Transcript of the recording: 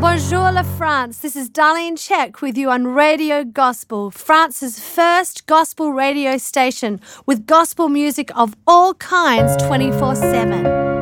Bonjour la France, this is Darlene Check with you on Radio Gospel, France's first gospel radio station with gospel music of all kinds 24/7.